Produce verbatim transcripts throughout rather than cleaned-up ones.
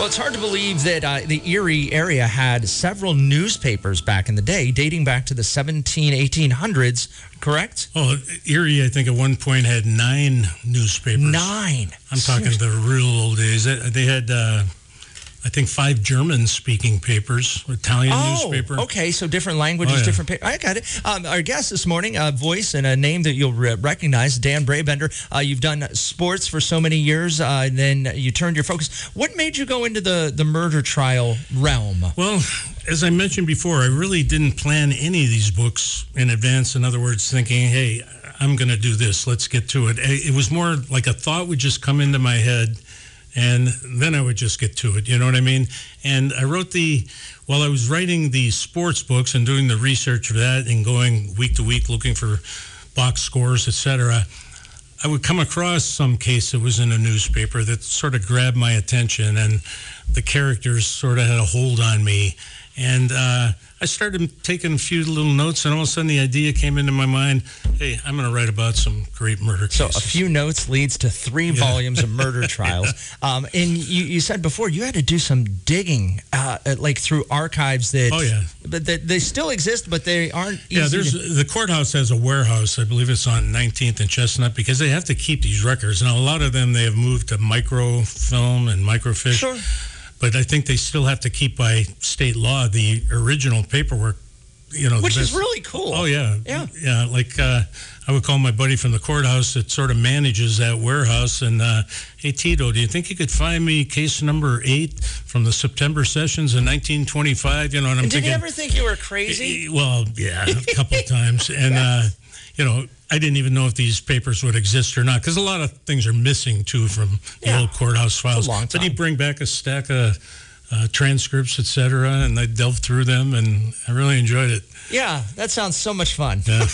Well, it's hard to believe that uh, the Erie area had several newspapers back in the day, dating back to the seventeen, eighteen hundreds, correct? Oh, Erie, I think at one point had nine newspapers. Nine. I'm talking the real old days. They had, uh, I think, five German-speaking papers, Italian oh, newspaper. Okay, so different languages, Oh, yeah. different papers. I got it. Um, our guest this morning, a voice and a name that you'll re- recognize, Dan Brabender. Uh, you've done sports for so many years, uh, and then you turned your focus. What made you go into the, the murder trial realm? Well, as I mentioned before, I really didn't plan any of these books in advance. In other words, thinking, hey, I'm going to do this. Let's get to it. It was more like a thought would just come into my head, and then I would just get to it, you know what I mean? And I wrote the, while I was writing the sports books and doing the research for that and going week to week looking for box scores, et cetera, I would come across some case that was in a newspaper that sort of grabbed my attention, and the characters sort of had a hold on me. And uh, I started taking a few little notes, and all of a sudden the idea came into my mind, hey, I'm going to write about some great murder cases. So a few notes leads to three Yeah. volumes of murder trials. Um, and you, you said before you had to do some digging, uh, like through archives that, Oh, yeah. but that they still exist, but they aren't easy Yeah, there's to... the courthouse has a warehouse. I believe it's on nineteenth and Chestnut, because they have to keep these records. Now, a lot of them, they have moved to microfilm and microfiche. Sure. But I think they still have to keep by state law the original paperwork, you know. the Which is best- really cool. Oh, yeah. Yeah. Yeah, like uh, I would call my buddy from the courthouse that sort of manages that warehouse, and, uh, hey, Tito, do you think you could find me case number eight from the September sessions in nineteen twenty-five? You know, and I'm And did thinking... you ever think you were crazy? Eh, Well, yeah, a couple of times. And, uh, you know, I didn't even know if these papers would exist or not, because a lot of things are missing, too, from the Yeah. old courthouse files. It's a long Then time. he'd bring back a stack of uh, transcripts, et cetera, and I delved through them, and I really enjoyed it. Yeah, that sounds so much fun. Yeah.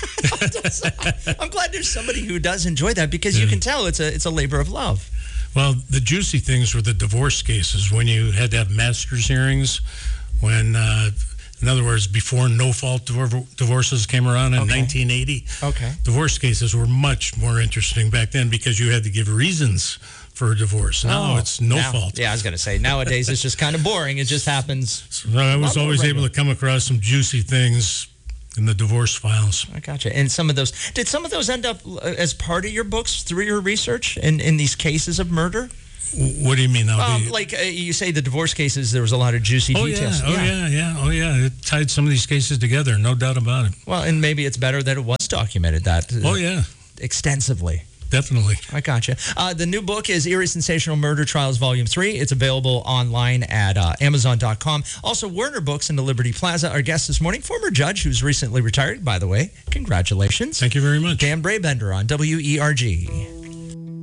I'm glad there's somebody who does enjoy that, because you Yeah. can tell it's a it's a labor of love. Well, the juicy things were the divorce cases, when you had to have master's hearings, when, uh, in other words, before no-fault divor- divorces came around in Okay. nineteen eighty. Okay. Divorce cases were much more interesting back then because you had to give reasons for a divorce. Now Oh, it's no now- fault. Yeah, I was going to say, nowadays it's just kind of boring. It just happens. So I was Lot more always able regular. to come across some juicy things in the divorce files. I gotcha. And some of those, did some of those end up uh, as part of your books through your research in, in these cases of murder? W- What do you mean now? Um, The- like uh, you say, the divorce cases, there was a lot of juicy oh, details. yeah. Oh, yeah. yeah. Oh, yeah. It tied some of these cases together. No doubt about it. Well, and maybe it's better that it was documented that uh, Oh, yeah. extensively. Definitely. I gotcha. Uh, the new book is Erie Sensational Murder Trials Volume three. It's available online at uh, amazon dot com. Also, Werner Books in the Liberty Plaza. Our guest this morning, former judge who's recently retired, by the way. Congratulations. Thank you very much. Dan Brabender on W E R G.